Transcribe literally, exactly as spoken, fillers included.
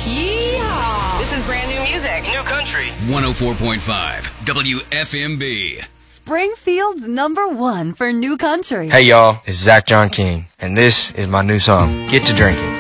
Yeehaw! This is brand new music. New country. one oh four point five W F M B. Springfield's number one for new country. Hey y'all, it's Zach John King, and this is my new song, Get to Drinking.